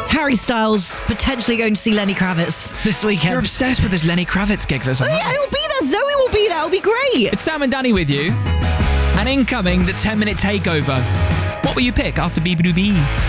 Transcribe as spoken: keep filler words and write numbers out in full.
Harry Styles potentially going to see Lenny Kravitz this weekend. You're obsessed with this Lenny Kravitz gig this Oh, summer. yeah, he'll be there. Zoe will be there. It'll be great. It's Sam and Danny with you. And incoming, the ten minute takeover. What will you pick after B B B?